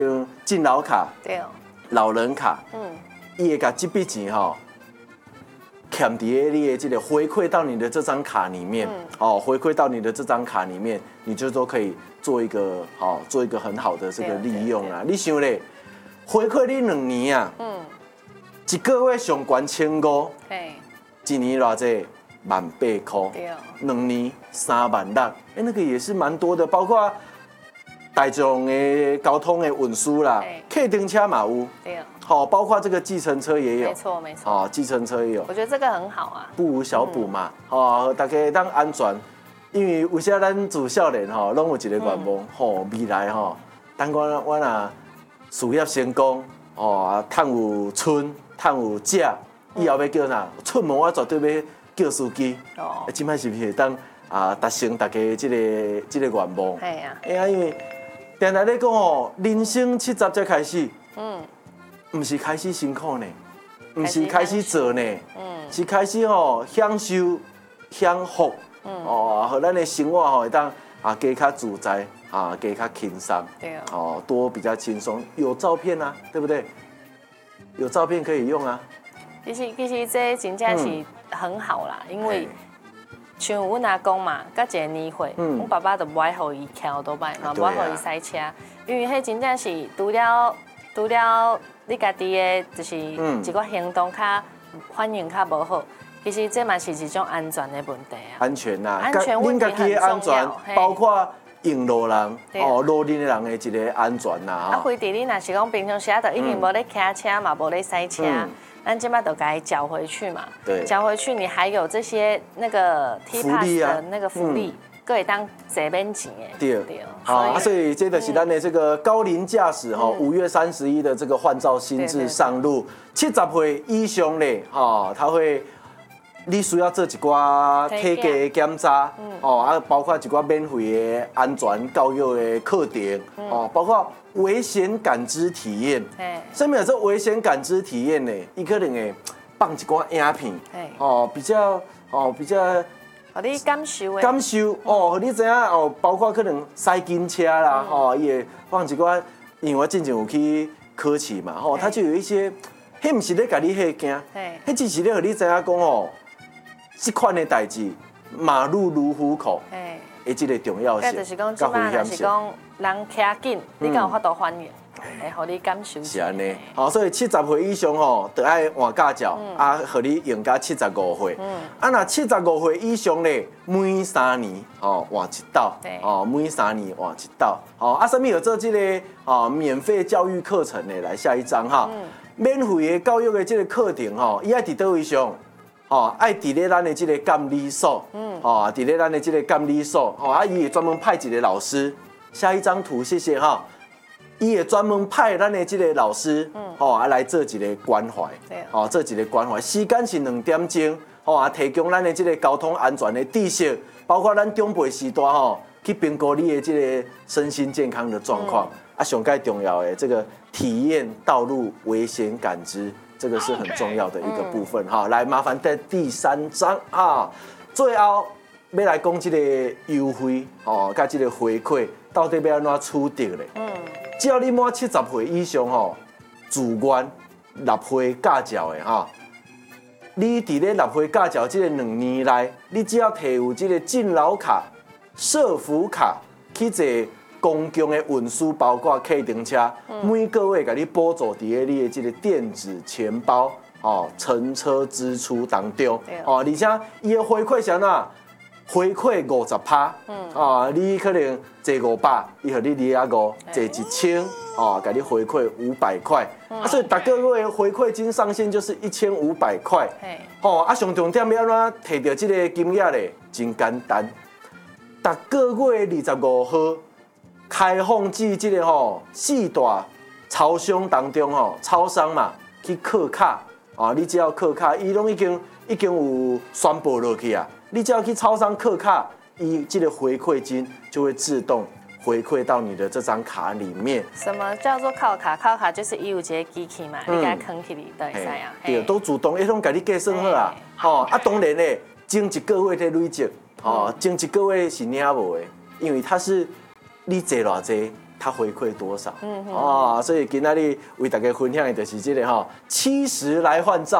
敬老卡、 对哦， 老人卡，伊会把这笔钱欠伫你的这个回馈到你的这张卡里面，回馈到你的这张卡里面，你就都可以做一个很好的这个利用啊。你想咧，回馈你2年啊，一个月上悬1500，一年偌济18000块，2年36000，那个也是蛮多的，包括大众的交通的运输啦，客丁车嘛有，包括这个计程车也有， 没错， 计程车也有。 我觉得这个很好啊， 不无小补嘛，大家当安全，因为有些咱自少年拢有一个愿望，未来当我若事业成功，趁有厝，趁有食，以后要叫啥？出门我绝对要叫司机。即摆是不是当达成大家这个愿望？ 系啊， 因为定定咧讲人生70才开始，唔是开始辛苦呢，唔是开始做呢，是开始享受享福，和咱的生活会当加较自在，加较轻松，多比较轻松。有照片啊，对不对？有照片可以用啊。 其实这真正是很好啦，因为像阮阿公嘛，甲一个年会，阮爸爸就不爱互伊骑多摆，嘛不爱互伊赛车，因为迄真正是除了你家己的，就是一个行动较反应较无好，其实这嘛是一种安全的问题啊。 安全呐， 安全问题很重要， 包括用路人、路人的人的一个安全呐。 非得你若是讲平常时就已经无咧骑车嘛，无咧赛车，咱即摆就该缴回去嘛。 对， 缴回去你还有这些那个 T Pass 的那个福利。可以当坐免钱的， 对，所以这就是咱的这个高龄驾驶5月31的这个换照新制上路，70岁以上嘞，他会，你需要做一寡体格的检查，包括一寡免费的安全教育的课程，包括危险感知体验。什么叫做危险感知体验呢？伊可能会放一寡影片，比较。 互你感受的， 互你知影包括可能塞金车啦，伊会放一寡，因为我之前有去考试嘛，它就有一些，迄毋是咧甲你吓惊，迄只是咧互你知影讲这款的代志，马路如虎口，的这个重要性， 就是讲，即摆若是讲人骑紧，你敢有法度反应？会互你感受是安尼， 所以70岁以上就爱换驾照，互你用到75岁。若75岁以上咧，每3年换一道，每3年换一道。什么有做这个免费教育课程呢？来下一章免费的教育的这个课程伊爱伫倒位上？爱伫咧咱的这个监理所，伫咧咱的这个监理所，伊会专门派一个老师。下一张图，谢谢哈。伊会专门派咱的这个老师，来做一个关怀，做一个关怀。时间是2点钟，提供咱的这个交通安全的知识，包括咱长辈时代去评估你的这个身心健康的状况。上介重要的这个体验道路危险感知，这个是很重要的一个部分来，麻烦在第3章最后要来讲这个优惠甲这个回馈，到底要安怎处理咧？只要你满70岁以上自愿纳税驾照的你伫咧纳税驾照这个2年内，你只要摕有这个敬老卡、社福卡去坐公共的运输，包括客丁车，每个月给你补助伫咧你的这个电子钱包乘车支出当中而且伊的回馈是安怎？回馈50%，你可能坐500，伊互你250，坐1000，给你回馈500块，所以每个月回馈金上限就是1500块，上重点要安怎摕到这个金额咧？真简单，每个月25号开放至这个4大超商当中超商嘛去扣卡你只要扣卡，伊拢已经有宣布落去啊。你只要去超商扣卡，这个回馈金就会自动回馈到你的这张卡里面。 什么叫做靠卡？靠卡就是伊有一个机器嘛，你给它藏起来就会使啊。 对，都自动，拢给你计算好啊。当然咧，前1个月在累积，前1个月是领无的，因为它是你坐偌济， 他回馈多少。所以今仔日为大家分享的就是这个70来换照